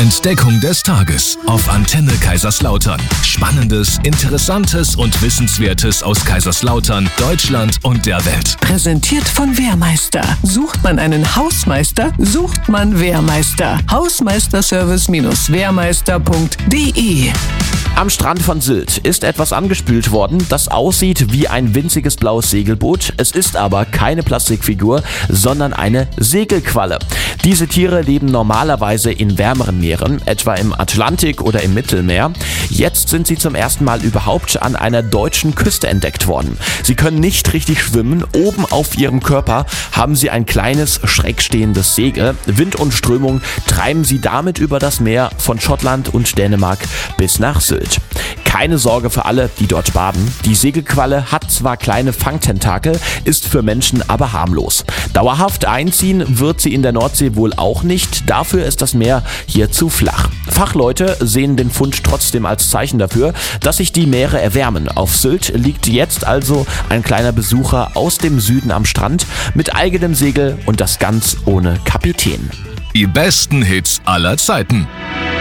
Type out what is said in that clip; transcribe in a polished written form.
Entdeckung des Tages auf Antenne Kaiserslautern. Spannendes, Interessantes und Wissenswertes aus Kaiserslautern, Deutschland und der Welt. Präsentiert von Wehrmeister. Sucht man einen Hausmeister, sucht man Wehrmeister. Hausmeisterservice-wehrmeister.de. Am Strand von Sylt ist etwas angespült worden, das aussieht wie ein winziges blaues Segelboot. Es ist aber keine Plastikfigur, sondern eine Segelqualle. Diese Tiere leben normalerweise in wärmeren Meeren, etwa im Atlantik oder im Mittelmeer. Jetzt sind sie zum ersten Mal überhaupt an einer deutschen Küste entdeckt worden. Sie können nicht richtig schwimmen. Oben auf ihrem Körper haben sie ein kleines, schräg stehendes Segel. Wind und Strömung treiben sie damit über das Meer von Schottland und Dänemark bis nach Sylt. Keine Sorge für alle, die dort baden. Die Segelqualle hat zwar kleine Fangtentakel, ist für Menschen aber harmlos. Dauerhaft einziehen wird sie in der Nordsee wohl auch nicht. Dafür ist das Meer hier zu flach. Fachleute sehen den Fund trotzdem als Zeichen dafür, dass sich die Meere erwärmen. Auf Sylt liegt jetzt also ein kleiner Besucher aus dem Süden am Strand mit eigenem Segel und das ganz ohne Kapitän. Die besten Hits aller Zeiten.